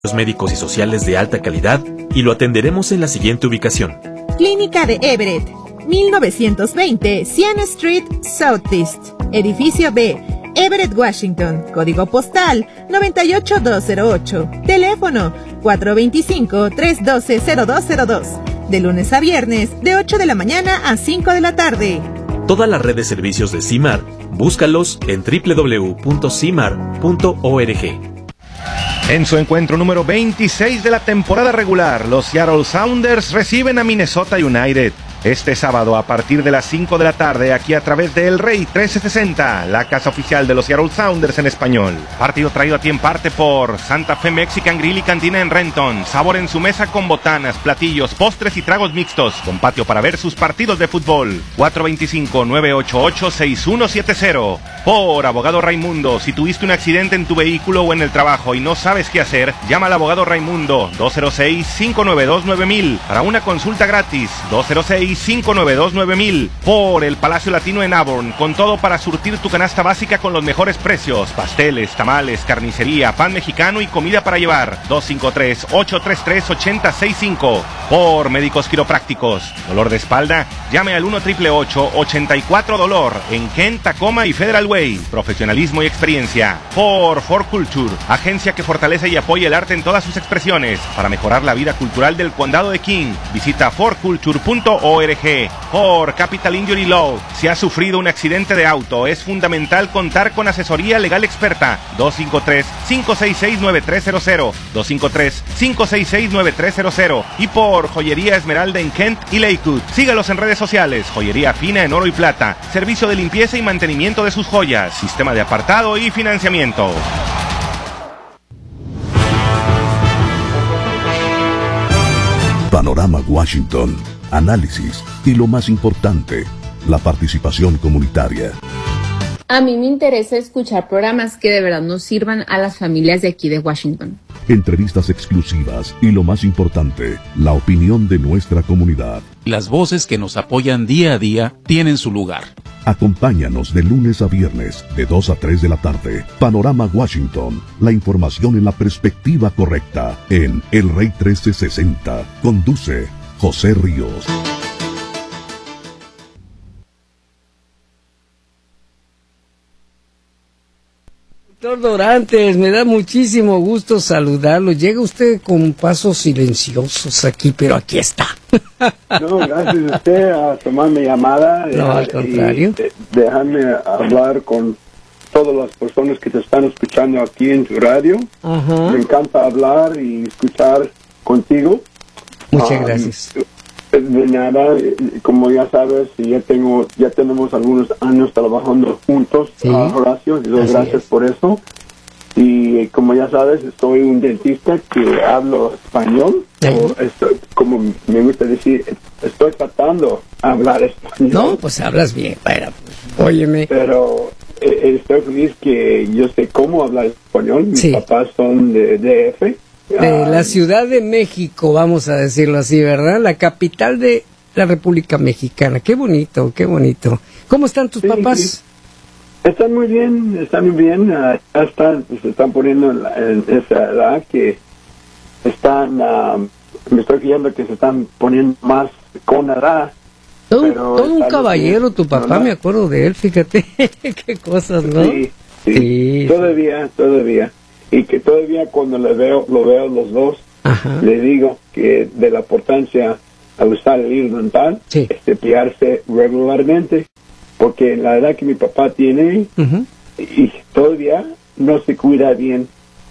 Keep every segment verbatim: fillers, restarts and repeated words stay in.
médicos y sociales de alta calidad y lo atenderemos en la siguiente ubicación. Clínica de Everett, mil novecientos veinte Cien Street Southeast, Edificio B, Everett, Washington, código postal noventa y ocho mil doscientos ocho, teléfono cuatro dos cinco, tres uno dos, cero dos cero dos, de lunes a viernes de ocho de la mañana a cinco de la tarde. Toda la red de servicios de CIMAR, búscalos en doble u doble u doble u punto cimar punto org. En su encuentro número veintiséis de la temporada regular, los Seattle Sounders reciben a Minnesota United. Este sábado a partir de las cinco de la tarde, aquí a través de El Rey trescientos sesenta, la casa oficial de los Seattle Sounders en español. Partido traído a ti en parte por Santa Fe Mexican Grill y Cantina en Renton. Sabor en su mesa con botanas, platillos, postres y tragos mixtos. Con patio para ver sus partidos de fútbol. cuatro dos cinco, nueve ocho ocho, seis uno siete cero. Por Abogado Raimundo, si tuviste un accidente en tu vehículo o en el trabajo y no sabes qué hacer, llama al Abogado Raimundo dos cero seis, cinco nueve dos, nueve mil para una consulta gratis. dos cero seis, cinco nueve dos, nueve mil. Por el Palacio Latino en Auburn, con todo para surtir tu canasta básica con los mejores precios. Pasteles, tamales, carnicería, pan mexicano y comida para llevar. dos cinco tres, ocho tres tres, ocho cero seis cinco. Por Médicos Quiroprácticos, dolor de espalda, llame al uno ocho ocho ocho, ochenta y cuatro dolor en Kent, Tacoma y Federal Way. Profesionalismo y experiencia. Por For Culture, agencia que fortalece y apoya el arte en todas sus expresiones para mejorar la vida cultural del condado de King. Visita for culture punto org. Por Capital Injury Law, si has sufrido un accidente de auto, es fundamental contar con asesoría legal experta. dos cinco tres, cinco seis seis, nueve tres cero cero. dos cinco tres, cinco seis seis, nueve tres cero cero. Y por Joyería Esmeralda en Kent y Lakewood. Sígalos en redes sociales. Joyería fina en oro y plata. Servicio de limpieza y mantenimiento de sus joyas. Sistema de apartado y financiamiento. Panorama Washington. Análisis y lo más importante, la participación comunitaria. A mí me interesa escuchar programas que de verdad nos sirvan a las familias de aquí de Washington. Entrevistas exclusivas y lo más importante, la opinión de nuestra comunidad. Las voces que nos apoyan día a día tienen su lugar. Acompáñanos de lunes a viernes, de dos a tres de la tarde. Panorama Washington, la información en la perspectiva correcta, en El Rey trece sesenta. Conduce José Ríos. Doctor Dorantes, me da muchísimo gusto saludarlo. Llega usted con pasos silenciosos aquí, pero aquí está. No, gracias a usted a tomar mi llamada. No, eh, al contrario. Y dejarme hablar con todas las personas que te están escuchando aquí en tu radio. Ajá. Me encanta hablar y escuchar contigo. Muchas um, gracias. De nada, como ya sabes, ya tengo, ya tenemos algunos años trabajando juntos, Sí. uh, Horacio, y doy Así gracias es. por eso. Y como ya sabes, soy un dentista que hablo español, o estoy, como me gusta decir, estoy tratando de hablar español. No, pues hablas bien, bueno, pues, óyeme. Pero eh, estoy feliz que yo sé cómo hablar español. Mis Sí. papás son de D F. De la Ciudad de México, vamos a decirlo así, ¿verdad? La capital de la República Mexicana. Qué bonito, qué bonito. ¿Cómo están tus Sí, papás? sí. Están muy bien, están muy bien. Uh, ya están, se están poniendo en, la, en esa edad que están, uh, me estoy fijando que se están poniendo más con edad. Todo, pero todo un está caballero, bien. tu papá, No, no. me acuerdo de él, fíjate. Qué cosas, ¿no? Sí, sí, Sí, todavía, todavía. Y que todavía cuando le veo, lo veo los dos, Ajá. le digo que de la importancia a usar el hilo dental, Sí. es cepillarse regularmente, porque la edad que mi papá tiene, Ujú. y todavía no se cuida bien.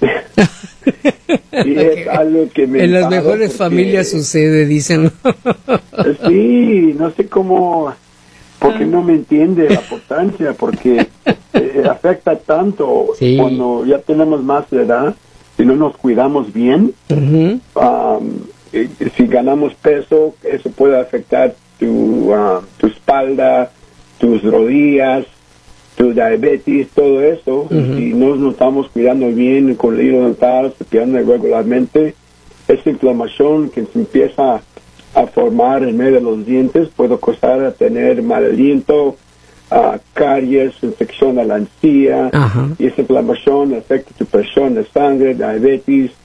Y es algo que me En las enfado mejores porque- familias sucede, dicen. Sí, no sé cómo, porque no me entiende la importancia, porque eh, afecta tanto Sí. cuando ya tenemos más edad, si no nos cuidamos bien, Ujú. um, eh, si ganamos peso, eso puede afectar tu, uh, tu espalda, tus rodillas, tu diabetes, todo eso. Ujú. Si no nos estamos cuidando bien con el hilo dental, cepillando regularmente, esa inflamación que se empieza a formar en medio de los dientes puede causar a tener mal aliento, uh, caries, infección a la encía, Ajá. y esa inflamación afecta tu presión de sangre, diabetes,